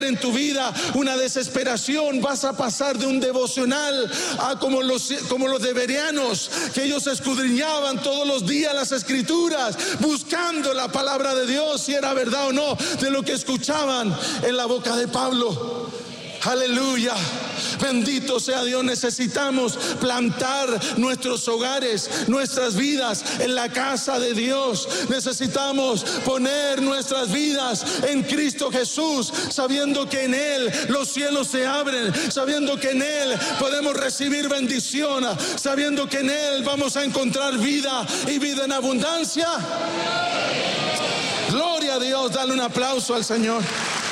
en tu vida una desesperación. Vas a pasar de un devocional a como los de bereanos, que ellos escudriñaban todos los días las escrituras, buscando la palabra de Dios, si era verdad o no, de lo que escuchaban en la boca de Pablo. Aleluya, bendito sea Dios. Necesitamos plantar nuestros hogares, nuestras vidas en la casa de Dios. Necesitamos poner nuestras vidas en Cristo Jesús, sabiendo que en Él los cielos se abren, sabiendo que en Él podemos recibir bendición, sabiendo que en Él vamos a encontrar vida y vida en abundancia. Gloria a Dios, dale un aplauso al Señor.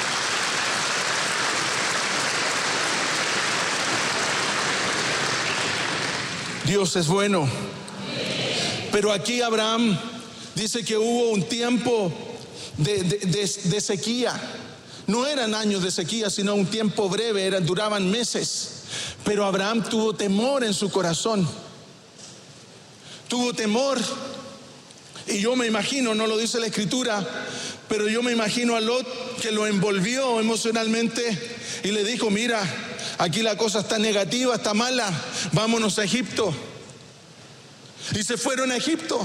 Dios es bueno. Pero aquí Abraham dice que hubo un tiempo de sequía. No eran años de sequía, sino un tiempo breve, duraban meses. Pero Abraham tuvo temor en su corazón. Tuvo temor. Y yo me imagino, no lo dice la escritura, pero yo me imagino a Lot, que lo envolvió emocionalmente y le dijo: mira, aquí la cosa está negativa, está mala, vámonos a Egipto. Y se fueron a Egipto.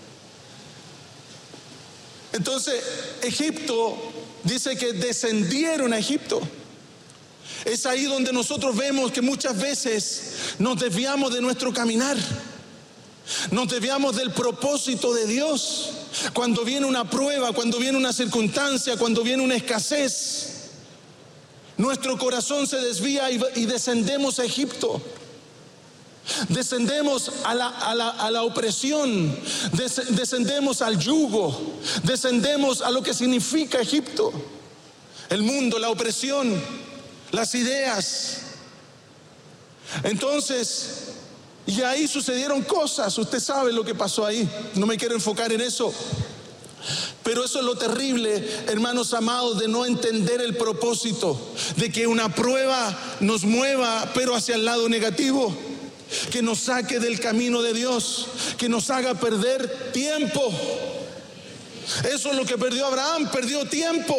Entonces Egipto dice que descendieron a Egipto. Es ahí donde nosotros vemos que muchas veces nos desviamos de nuestro caminar, nos desviamos del propósito de Dios. Cuando viene una prueba, cuando viene una circunstancia, cuando viene una escasez, nuestro corazón se desvía y descendemos a Egipto. Descendemos a la opresión, descendemos al yugo, descendemos a lo que significa Egipto, el mundo, la opresión, las ideas. Entonces, y ahí sucedieron cosas. Usted sabe lo que pasó ahí. No me quiero enfocar en eso. Pero eso es lo terrible, hermanos amados, de no entender el propósito, de que una prueba nos mueva, pero hacia el lado negativo, que nos saque del camino de Dios, que nos haga perder tiempo. Eso es lo que perdió Abraham, perdió tiempo.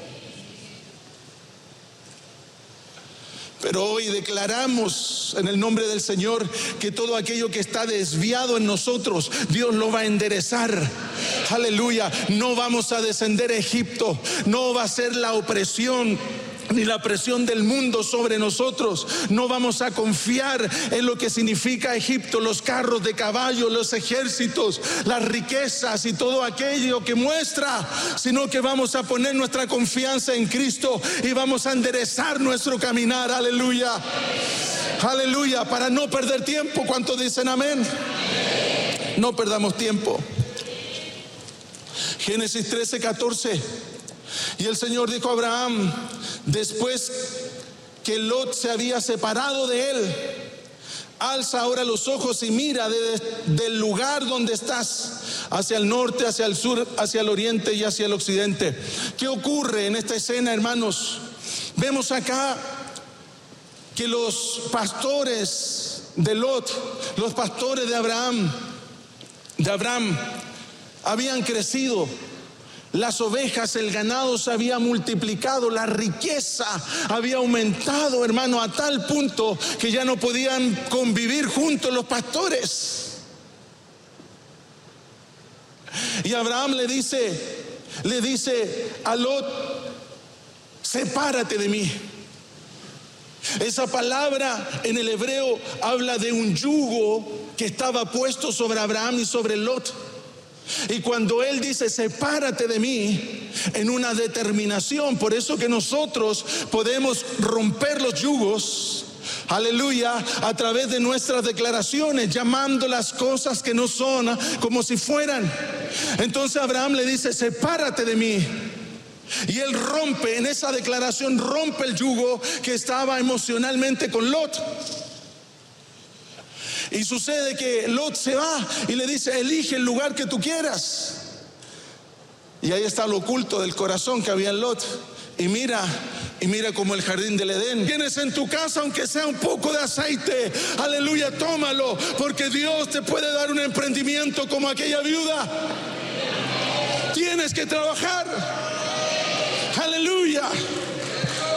Pero hoy declaramos en el nombre del Señor que todo aquello que está desviado en nosotros, Dios lo va a enderezar. Aleluya. No vamos a descender a Egipto. No va a ser la opresión ni la presión del mundo sobre nosotros. No vamos a confiar en lo que significa Egipto, los carros de caballo, los ejércitos, las riquezas y todo aquello que muestra, sino que vamos a poner nuestra confianza en Cristo y vamos a enderezar nuestro caminar. Aleluya. Aleluya, para no perder tiempo. ¿Cuántos dicen amén? No perdamos tiempo. Génesis 13:14. Y el Señor dijo a Abraham, después que Lot se había separado de él: alza ahora los ojos y mira del lugar donde estás, hacia el norte, hacia el sur, hacia el oriente y hacia el occidente. ¿Qué ocurre en esta escena, hermanos? Vemos acá que los pastores de Lot, los pastores de Abraham habían crecido. Las ovejas, el ganado se había multiplicado, la riqueza había aumentado, hermano, a tal punto que ya no podían convivir juntos los pastores. Y Abraham le dice a Lot: sepárate de mí. Esa palabra en el hebreo habla de un yugo que estaba puesto sobre Abraham y sobre Lot. Y cuando él dice sepárate de mí, en una determinación, por eso que nosotros podemos romper los yugos, aleluya, a través de nuestras declaraciones, llamando las cosas que no son como si fueran. Entonces Abraham le dice sepárate de mí. Y él rompe, en esa declaración rompe el yugo que estaba emocionalmente con Lot. Y sucede que Lot se va y le dice: elige el lugar que tú quieras. Y ahí está lo oculto del corazón que había en Lot. Y mira como el jardín del Edén. Tienes en tu casa, aunque sea un poco de aceite, aleluya, tómalo, porque Dios te puede dar un emprendimiento como aquella viuda. Tienes que trabajar. Aleluya.